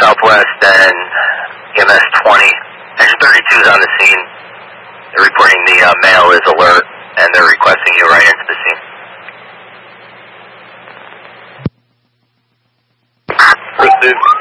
Southwest and EMS 20. Engine 32 is on the scene. They're reporting the male is alert, and they're requesting you right into the scene. Proceed.